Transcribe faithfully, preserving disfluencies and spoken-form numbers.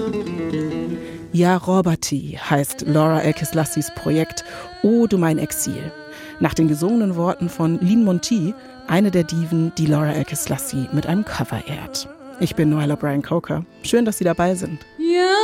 Ja, Roberti heißt Laura El-Kislassis Projekt Oh, du mein Exil. Nach den gesungenen Worten von Lynn Monty, eine der Diven, die Laura El-Kislassi mit einem Cover ehrt. Ich bin Noella Bryan Coker. Schön, dass Sie dabei sind. Ja.